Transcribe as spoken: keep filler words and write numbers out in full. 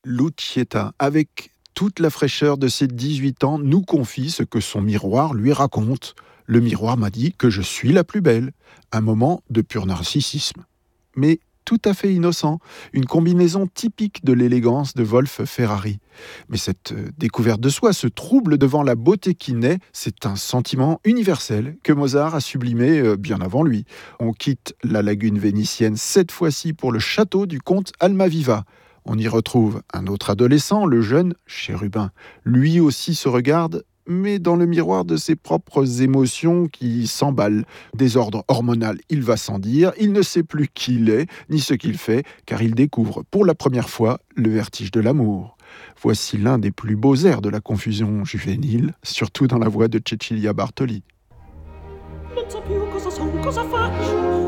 Lucietta, avec toute la fraîcheur de ses dix-huit ans, nous confie ce que son miroir lui raconte. Le miroir m'a dit que je suis la plus belle. Un moment de pur narcissisme. Mais tout à fait innocent, une combinaison typique de l'élégance de Wolf Ferrari. Mais cette découverte de soi, ce trouble devant la beauté qui naît, c'est un sentiment universel que Mozart a sublimé bien avant lui. On quitte la lagune vénitienne cette fois-ci pour le château du comte Almaviva. On y retrouve un autre adolescent, le jeune Chérubin. Lui aussi se regarde, mais dans le miroir de ses propres émotions qui s'emballent. Désordre hormonal, il va sans dire, il ne sait plus qui il est, ni ce qu'il fait, car il découvre pour la première fois le vertige de l'amour. Voici l'un des plus beaux airs de la confusion juvénile, surtout dans la voix de Cecilia Bartoli. Non so più cosa son, cosa faccio.